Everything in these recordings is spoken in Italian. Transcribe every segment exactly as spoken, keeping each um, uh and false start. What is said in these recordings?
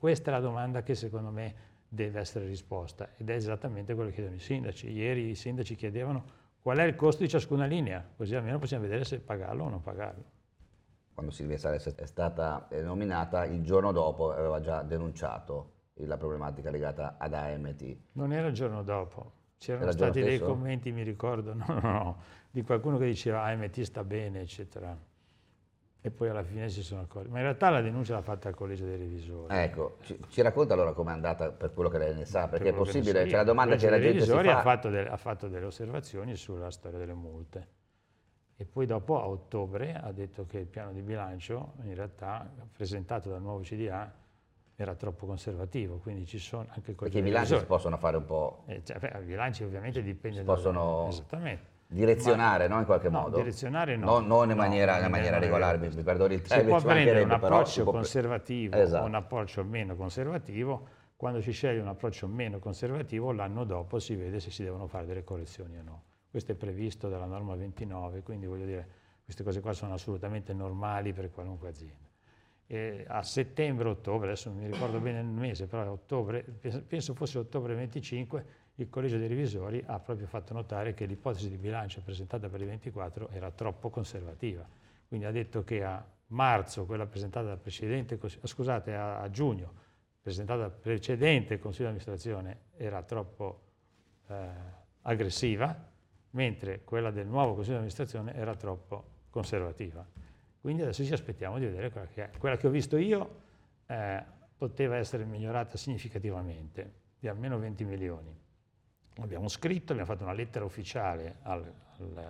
questa è la domanda che secondo me deve essere risposta ed è esattamente quello che chiedono i sindaci. Ieri i sindaci chiedevano qual è il costo di ciascuna linea, così almeno possiamo vedere se pagarlo o non pagarlo. Quando Silvia Sales è stata nominata, il giorno dopo aveva già denunciato la problematica legata ad A M T. Non era il giorno dopo, c'erano Era il giorno stati dei stesso? commenti, mi ricordo, no, no, no, di qualcuno che diceva A M T sta bene, eccetera. E poi alla fine si sono accorti. Ma in realtà la denuncia l'ha fatta al collegio dei revisori. Ecco, ci, ci racconta allora com'è andata per quello che lei ne sa, perché Per è quello che ne so possibile, io. c'è la domanda Il che la collegio dei gente si revisori fa. ha fatto, del- ha fatto delle osservazioni sulla storia delle multe. E poi dopo a ottobre ha detto che il piano di bilancio in realtà presentato dal nuovo C D A era troppo conservativo, quindi ci sono anche il Perché i collegio dei bilanci si revisori. possono fare un po', Eh, cioè, beh, i bilanci ovviamente dipende si da... possono Esattamente. direzionare, no, in qualche No, modo? direzionare no. Non, non in No, maniera, non in maniera in regolare, maniera mi, mi perdoni il Si termine, può ci prendere un mancherebbe, però si approccio può- conservativo Esatto. o un approccio meno conservativo. Quando si sceglie un approccio meno conservativo, l'anno dopo si vede se si devono fare delle correzioni o no. Questo è previsto dalla norma ventinove, quindi voglio dire, queste cose qua sono assolutamente normali per qualunque azienda. E a settembre, ottobre, adesso non mi ricordo bene il mese, però a ottobre, penso fosse ottobre venticinque, il collegio dei revisori ha proprio fatto notare che l'ipotesi di bilancio presentata per il ventiquattro era troppo conservativa. Quindi ha detto che a marzo, quella presentata dal precedente, scusate, a, a giugno, presentata dal precedente Consiglio di amministrazione era troppo eh, aggressiva, mentre quella del nuovo Consiglio di amministrazione era troppo conservativa. Quindi adesso ci aspettiamo di vedere quella che è. Quella che ho visto io eh, poteva essere migliorata significativamente, di almeno venti milioni. Abbiamo scritto, abbiamo fatto una lettera ufficiale al, al,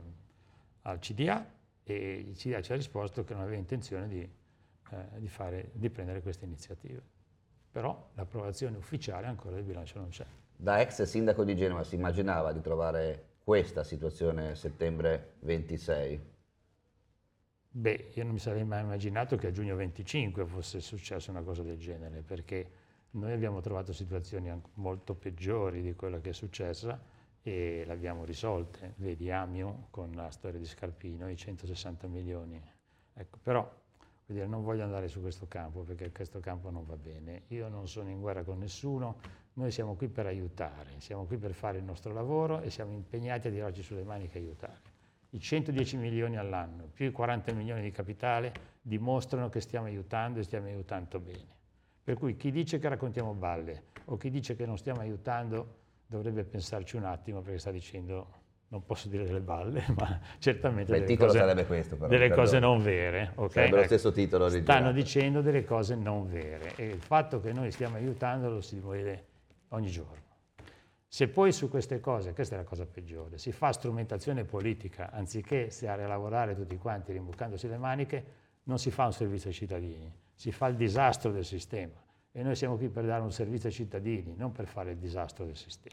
al C D A e il C D A ci ha risposto che non aveva intenzione di, eh, di, fare, di prendere queste iniziative. Però l'approvazione ufficiale ancora del bilancio non c'è. Da ex sindaco di Genova si immaginava di trovare questa situazione settembre ventisei? Beh, io non mi sarei mai immaginato che a giugno venticinque fosse successa una cosa del genere, perché noi abbiamo trovato situazioni molto peggiori di quella che è successa e le abbiamo risolte. Vedi Amio con la storia di Scarpino, i centosessanta milioni. Ecco, però vuol dire, non voglio andare su questo campo perché questo campo non va bene. Io non sono in guerra con nessuno, noi siamo qui per aiutare, siamo qui per fare il nostro lavoro e siamo impegnati a tirarci sulle maniche e aiutare. I centodieci milioni all'anno più i quaranta milioni di capitale dimostrano che stiamo aiutando e stiamo aiutando bene. Per cui chi dice che raccontiamo balle o chi dice che non stiamo aiutando dovrebbe pensarci un attimo perché sta dicendo, non posso dire delle balle, ma certamente Beh, il delle, titolo cose, sarebbe questo, però, delle perdono. cose non vere. Okay? Sarebbe lo Ecco, stesso titolo originario. stanno dicendo delle cose non vere e il fatto che noi stiamo aiutando lo si vede ogni giorno. Se poi su queste cose, questa è la cosa peggiore, si fa strumentazione politica, anziché stare a lavorare tutti quanti rimboccandosi le maniche, non si fa un servizio ai cittadini, si fa il disastro del sistema. E noi siamo qui per dare un servizio ai cittadini, non per fare il disastro del sistema.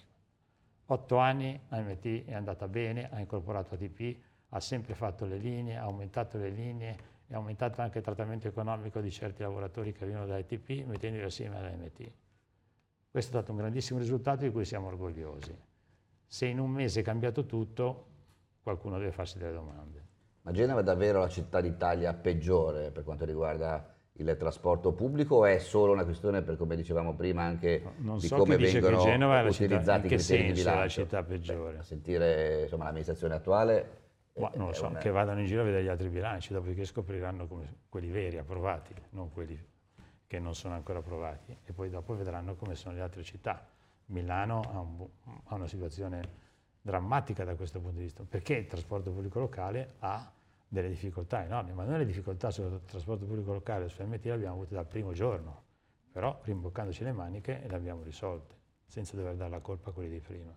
Otto anni A M T è andata bene, ha incorporato A T P, ha sempre fatto le linee, ha aumentato le linee e ha aumentato anche il trattamento economico di certi lavoratori che arrivano da A T P mettendoli assieme all'A M T. Questo è stato un grandissimo risultato di cui siamo orgogliosi. Se in un mese è cambiato tutto, qualcuno deve farsi delle domande. Ma Genova è davvero la città d'Italia peggiore per quanto riguarda il trasporto pubblico o è solo una questione, per come dicevamo prima, anche non di so come chi dice vengono che Genova è la città, utilizzati in che i criteri di senso è la bilancio? città peggiore? Beh, a sentire insomma, l'amministrazione attuale... Ma non lo so, una... che vadano in giro a vedere gli altri bilanci, dopodiché scopriranno come, quelli veri, approvati, non quelli che non sono ancora approvati, e poi dopo vedranno come sono le altre città. Milano ha, un, ha una situazione drammatica da questo punto di vista, perché il trasporto pubblico locale ha delle difficoltà enormi, ma noi le difficoltà sul trasporto pubblico locale su M T le abbiamo avute dal primo giorno, però rimboccandoci le maniche le abbiamo risolte, senza dover dare la colpa a quelli di prima.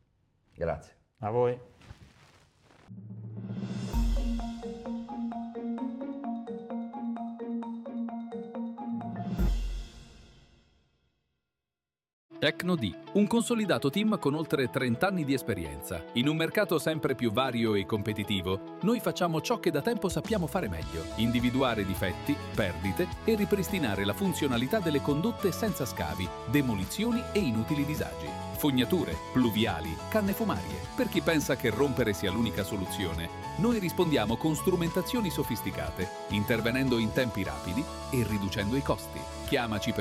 Grazie. A voi. Tecnodi, un consolidato team con oltre trenta anni di esperienza. In un mercato sempre più vario e competitivo, noi facciamo ciò che da tempo sappiamo fare meglio: individuare difetti, perdite e ripristinare la funzionalità delle condotte senza scavi, demolizioni e inutili disagi. Fognature, pluviali, canne fumarie. Per chi pensa che rompere sia l'unica soluzione, noi rispondiamo con strumentazioni sofisticate, intervenendo in tempi rapidi e riducendo i costi. Chiamaci per